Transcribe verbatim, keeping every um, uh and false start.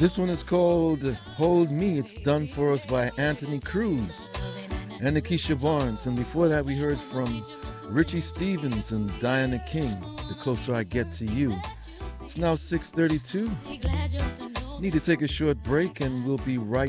This one is called Hold Me. It's done for us by Anthony Cruz and Nikisha Barnes. And before that, we heard from Richie Stevens and Diana King, The Closer I Get to You. It's now six thirty-two. Need to take a short break, and we'll be right